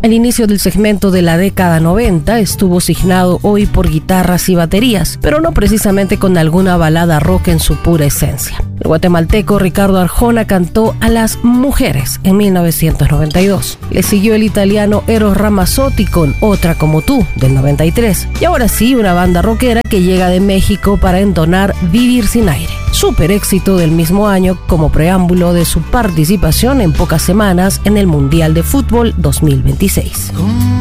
El inicio del segmento de la década 90 estuvo signado hoy por guitarras y baterías, pero no precisamente con alguna balada rock en su pura esencia. El guatemalteco Ricardo Arjona cantó a las mujeres en 1992. Le siguió el italiano Eros Ramazzotti con Otra como tú, del 93. Y ahora sí, una banda rockera que llega de México para entonar Vivir sin aire. Súper éxito del mismo año como preámbulo de su participación en pocas semanas en el Mundial de Fútbol 2026.